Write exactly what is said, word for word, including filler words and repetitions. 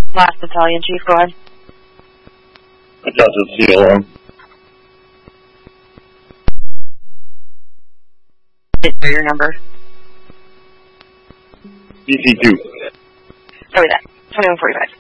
Last Battalion, Chief, go ahead. Delta C alarm. Didn't hear your number. D C two. Sorry, that. twenty-one forty-five.